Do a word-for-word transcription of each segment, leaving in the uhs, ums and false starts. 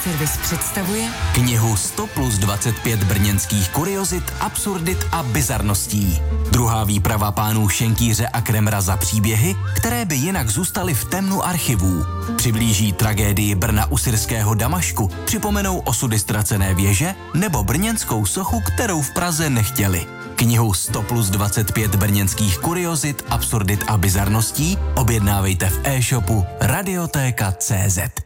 Servis představuje knihu sto plus dvacet pět brněnských kuriozit, absurdit a bizarností. Druhá výprava pánů Šenkýře a Kremra za příběhy, které by jinak zůstaly v temnu archivů. Přiblíží tragédii Brna u syrského Damašku, připomenou osudy ztracené věže nebo brněnskou sochu, kterou v Praze nechtěli. Knihu sto plus dvacet pět brněnských kuriozit, absurdit a bizarností objednávejte v e-shopu radiotéka tečka cé zet.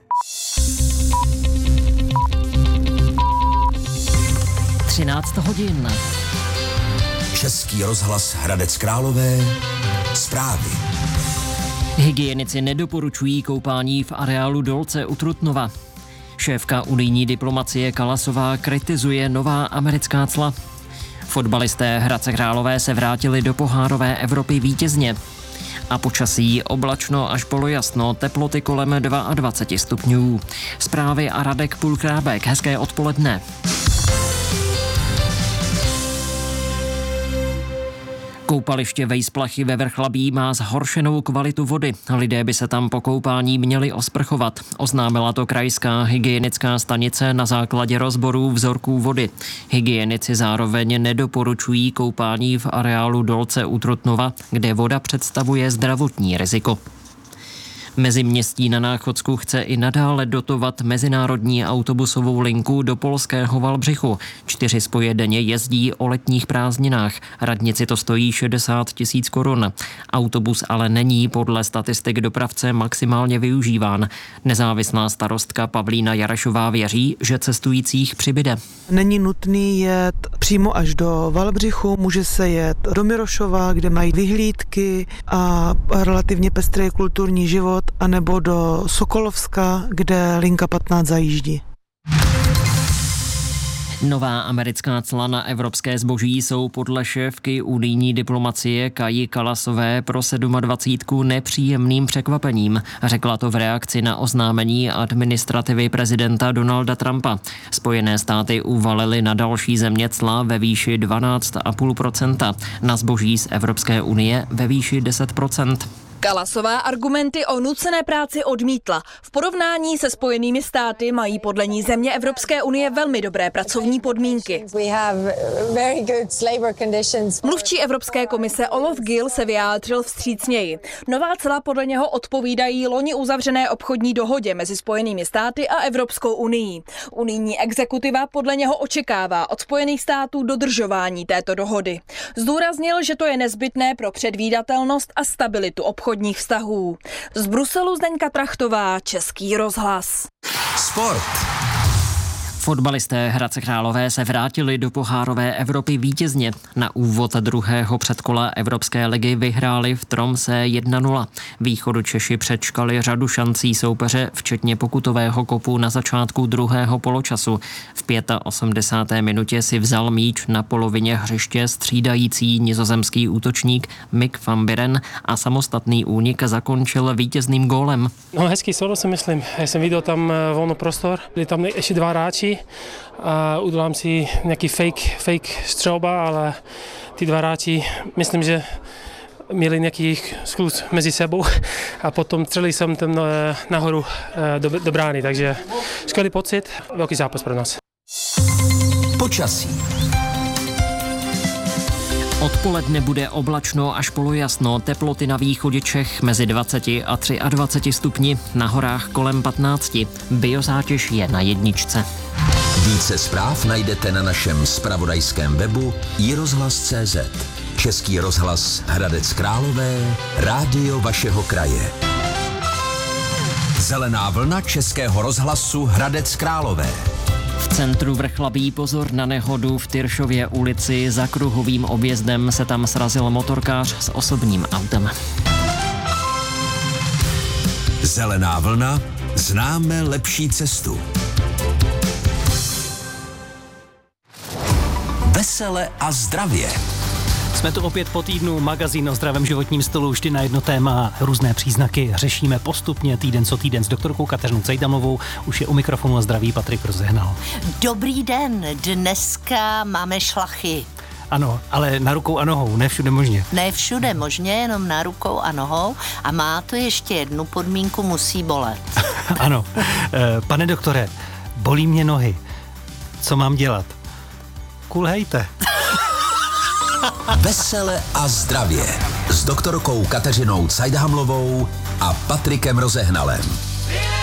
třináct hodin. Český rozhlas Hradec Králové. Zprávy. Hygienici nedoporučují koupání v areálu Dolce u Trutnova. Šéfka unijní diplomacie Kallasová kritizuje nová americká cla. Fotbalisté Hradce Králové se vrátili do pohárové Evropy vítězně. A počasí oblačno až polojasno, teploty kolem dvacet dva stupňů. Zprávy a Radek Pulkrábek, hezké odpoledne. Koupaliště Vejsplachy ve Vrchlabí má zhoršenou kvalitu vody. Lidé by se tam po koupání měli osprchovat. Oznámila to krajská hygienická stanice na základě rozborů vzorků vody. Hygienici zároveň nedoporučují koupání v areálu Dolce u Trutnova, kde voda představuje zdravotní riziko. Meziměstí na Náchodsku chce i nadále dotovat mezinárodní autobusovou linku do polského Valdřichu. Čtyři spoje denně jezdí o letních prázdninách. Radnici to stojí šedesát tisíc korun. Autobus ale není podle statistik dopravce maximálně využíván. Nezávislá starostka Pavlína Jarešová věří, že cestujících přibyde. Není nutný jet přímo až do Valdřichu, může se jet do Mirošova, kde mají vyhlídky a relativně pestrý kulturní život, anebo do Sokolovska, kde linka patnáct zajíždí. Nová americká cla na evropské zboží jsou podle šéfky unijní diplomacie Kaji Kallasové pro sedmadvacítku nepříjemným překvapením. Řekla to v reakci na oznámení administrativy prezidenta Donalda Trumpa. Spojené státy uvalily na další země cla ve výši dvanáct celá pět procenta, na zboží z Evropské unie ve výši deset procent. Kallasová argumenty o nucené práci odmítla. V porovnání se Spojenými státy mají podle ní země Evropské unie velmi dobré pracovní podmínky. Mluvčí Evropské komise Olof Gill se vyjádřil vstřícněji. Nová cla podle něho odpovídají loni uzavřené obchodní dohodě mezi Spojenými státy a Evropskou unií. Unijní exekutiva podle něho očekává od Spojených států dodržování této dohody. Zdůraznil, že to je nezbytné pro předvídatelnost a stabilitu obchodu. obchodních vztahů. Z Bruselu Zdeňka Trachtová, Český rozhlas. Sport. Fotbalisté Hradce Králové se vrátili do pohárové Evropy vítězně. Na úvod druhého předkola Evropské ligy vyhráli v Tromsø jedna nula. Východočeši přečkali řadu šancí soupeře, včetně pokutového kopu na začátku druhého poločasu. V osmdesáté páté minutě si vzal míč na polovině hřiště střídající nizozemský útočník Mick van Buren a samostatný únik zakončil vítězným gólem. No, hezký solo si myslím. Já jsem viděl tam volný prostor, byli tam ještě dva hráči a udělám si nějaký fake, fake střelba, ale ty dva hráči, myslím, že měli nějaký skluz mezi sebou a potom střelil jsem tam nahoru do, do brány, takže skvělý pocit, velký zápas pro nás. Počasí. Odpoledne bude oblačno až polojasno, teploty na východě Čech mezi dvacet a dvacet tři stupni, na horách kolem patnáct. Biozátěž je na jedničce. Více zpráv najdete na našem zpravodajském webu i rozhlas tečka cé zet. Český rozhlas Hradec Králové, rádio vašeho kraje. Zelená vlna Českého rozhlasu Hradec Králové. V centru Vrchlabí pozor na nehodu v Tyršově ulici. Za kruhovým objezdem se tam srazil motorkář s osobním autem. Zelená vlna, známe lepší cestu. Vesele a zdravě. Jsme tu opět po týdnu, magazín o zdravém životním stylu, vždy na jedno téma, různé příznaky řešíme postupně týden co týden s doktorkou Kateřinou Cejdamovou. Už je u mikrofonu a zdraví Patrik Rozehnal. Dobrý den, dneska máme šlachy. Ano, ale na rukou a nohou, ne všude možně. Ne všude možně, jenom na rukou a nohou. A má to ještě jednu podmínku, musí bolet. Ano. Pane doktore, bolí mě nohy. Co mám dělat? Kulhejte. Vesele a zdravě s doktorkou Kateřinou Cajdhamlovou a Patrikem Rozehnalem.